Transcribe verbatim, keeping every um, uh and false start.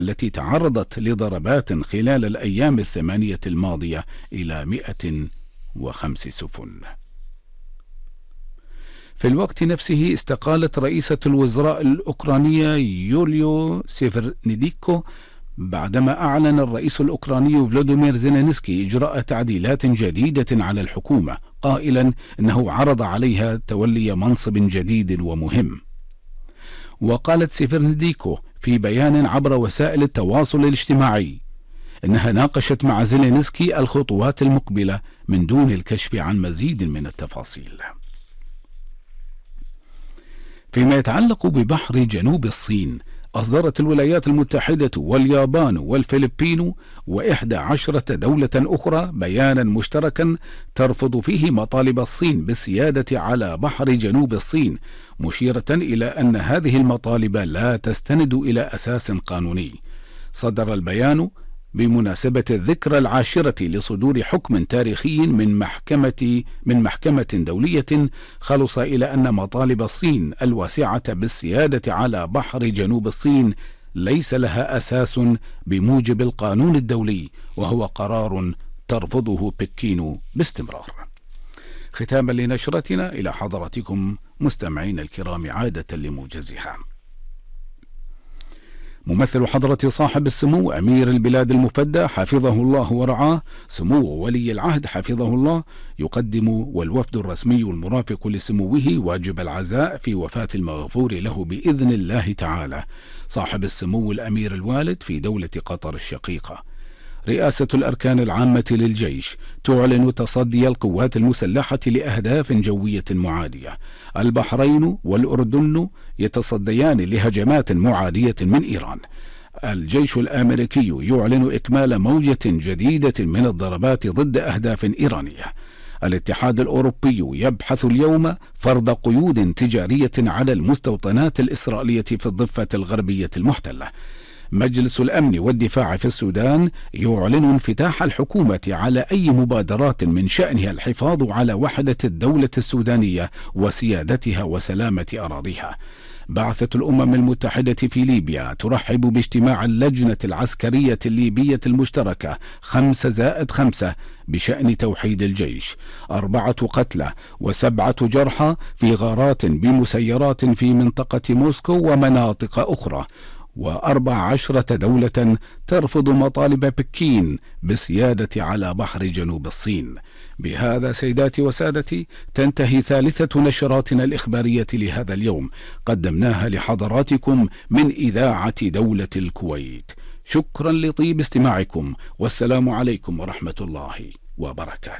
التي تعرضت لضربات خلال الأيام الثمانية الماضية إلى مئة وخمس سفن. في الوقت نفسه استقالت رئيسة الوزراء الأوكرانية يوليو سيفرنيديكو بعدما أعلن الرئيس الأوكراني فلوديمير زيلينسكي إجراء تعديلات جديدة على الحكومة، قائلا إنه عرض عليها تولي منصب جديد ومهم. وقالت سيفرنيديكو في بيان عبر وسائل التواصل الاجتماعي إنها ناقشت مع زيلينسكي الخطوات المقبلة من دون الكشف عن مزيد من التفاصيل. فيما يتعلق ببحر جنوب الصين، أصدرت الولايات المتحدة واليابان والفلبين وإحدى عشرة دولة أخرى بيانا مشتركا ترفض فيه مطالب الصين بالسيادة على بحر جنوب الصين، مشيرة إلى أن هذه المطالب لا تستند إلى أساس قانوني. صدر البيان بمناسبة الذكرى العاشرة لصدور حكم تاريخي من محكمة من محكمة دولية خلص إلى أن مطالب الصين الواسعة بالسيادة على بحر جنوب الصين ليس لها أساس بموجب القانون الدولي، وهو قرار ترفضه بكين باستمرار. ختاما لنشرتنا، إلى حضراتكم مستمعين الكرام عادة لموجزها. ممثل حضرة صاحب السمو أمير البلاد المفدى حفظه الله ورعاه سمو ولي العهد حفظه الله يقدم والوفد الرسمي المرافق لسموه واجب العزاء في وفاة المغفور له بإذن الله تعالى صاحب السمو الأمير الوالد في دولة قطر الشقيقة. رئاسة الأركان العامة للجيش تعلن تصدي القوات المسلحة لأهداف جوية معادية. البحرين والأردن يتصديان لهجمات معادية من إيران. الجيش الأمريكي يعلن إكمال موجة جديدة من الضربات ضد أهداف إيرانية. الاتحاد الأوروبي يبحث اليوم فرض قيود تجارية على المستوطنات الإسرائيلية في الضفة الغربية المحتلة. مجلس الأمن والدفاع في السودان يعلن انفتاح الحكومة على أي مبادرات من شأنها الحفاظ على وحدة الدولة السودانية وسيادتها وسلامة أراضيها. بعثة الأمم المتحدة في ليبيا ترحب باجتماع اللجنة العسكرية الليبية المشتركة خمسة زائد خمسة بشأن توحيد الجيش. أربعة قتلى وسبعة جرحى في غارات بمسيرات في منطقة موسكو ومناطق أخرى. وأربع عشرة دولة ترفض مطالب بكين بالسيادة على بحر جنوب الصين. بهذا سيداتي وسادتي تنتهي ثالثة نشراتنا الإخبارية لهذا اليوم، قدمناها لحضراتكم من إذاعة دولة الكويت. شكرا لطيب استماعكم، والسلام عليكم ورحمة الله وبركاته.